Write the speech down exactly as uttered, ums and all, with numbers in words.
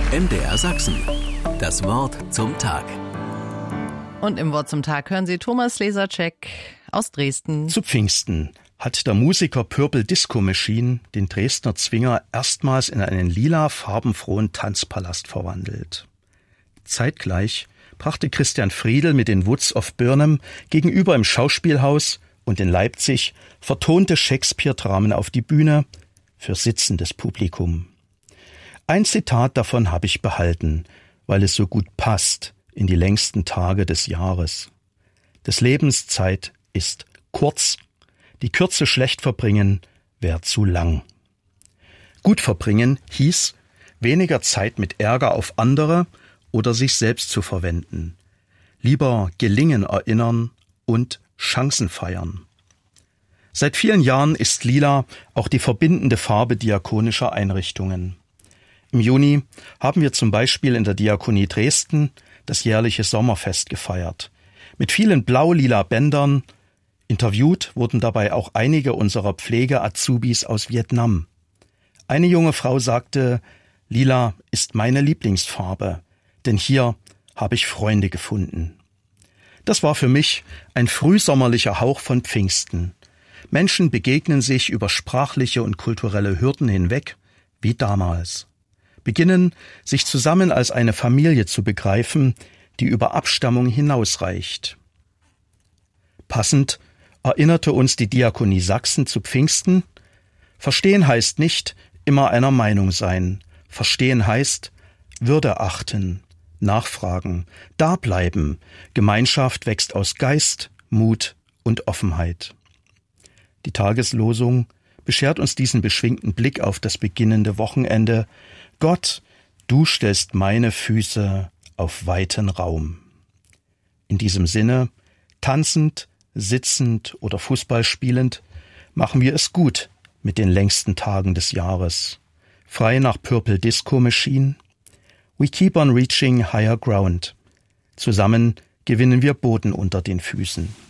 M D R Sachsen. Das Wort zum Tag. Und im Wort zum Tag hören Sie Thomas Leserczek aus Dresden. Zu Pfingsten hat der Musiker Purple Disco Machine den Dresdner Zwinger erstmals in einen lila farbenfrohen Tanzpalast verwandelt. Zeitgleich brachte Christian Friedl mit den Woods of Burnham gegenüber im Schauspielhaus und in Leipzig vertonte Shakespeare-Dramen auf die Bühne für sitzendes Publikum. Ein Zitat davon habe ich behalten, weil es so gut passt in die längsten Tage des Jahres. Des Lebens Zeit ist kurz, die Kürze schlecht verbringen wäre zu lang. Gut verbringen hieß, weniger Zeit mit Ärger auf andere oder sich selbst zu verwenden. Lieber Gelingen erinnern und Chancen feiern. Seit vielen Jahren ist Lila auch die verbindende Farbe diakonischer Einrichtungen. Im Juni haben wir zum Beispiel in der Diakonie Dresden das jährliche Sommerfest gefeiert. Mit vielen blau-lila Bändern. Interviewt wurden dabei auch einige unserer Pflege-Azubis aus Vietnam. Eine junge Frau sagte, Lila ist meine Lieblingsfarbe, denn hier habe ich Freunde gefunden. Das war für mich ein frühsommerlicher Hauch von Pfingsten. Menschen begegnen sich über sprachliche und kulturelle Hürden hinweg, wie damals. Beginnen, sich zusammen als eine Familie zu begreifen, die über Abstammung hinausreicht. Passend erinnerte uns die Diakonie Sachsen zu Pfingsten: Verstehen heißt nicht immer einer Meinung sein. Verstehen heißt Würde achten, nachfragen, dableiben. Gemeinschaft wächst aus Geist, Mut und Offenheit. Die Tageslosung beschert uns diesen beschwingten Blick auf das beginnende Wochenende. Gott, du stellst meine Füße auf weiten Raum. In diesem Sinne, tanzend, sitzend oder Fußball spielend, machen wir es gut mit den längsten Tagen des Jahres. Frei nach Purple Disco Machine. We keep on reaching higher ground. Zusammen gewinnen wir Boden unter den Füßen.